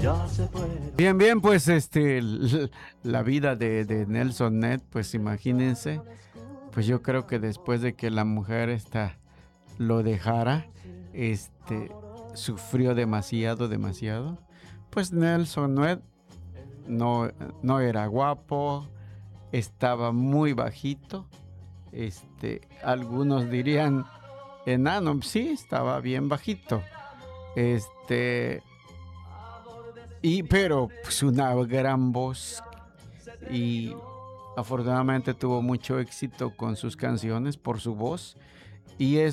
Bien, bien, pues la vida de Nelson Ned, pues imagínense, pues yo creo que después de que la mujer lo dejara, este, sufrió demasiado, demasiado. Pues Nelson Ned no, no era guapo, estaba muy bajito, algunos dirían enano, sí, estaba bien bajito, este, pero pues una gran voz y afortunadamente tuvo mucho éxito con sus canciones por su voz y